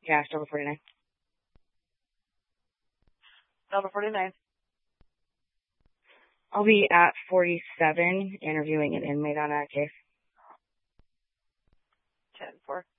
Yeah, still the 49. Number 49. I'll be at 47 interviewing an inmate on that case. 10-4.